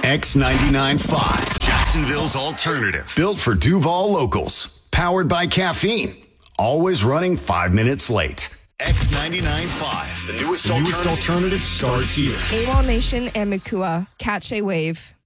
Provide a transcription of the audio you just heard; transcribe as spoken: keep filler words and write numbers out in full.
X ninety-nine point five, Jacksonville's alternative. Built for Duval locals. Powered by caffeine. Always running five minutes late. X ninety-nine point five, the newest, the newest alternative starts here. AWOL Nation and Makua, catch a wave.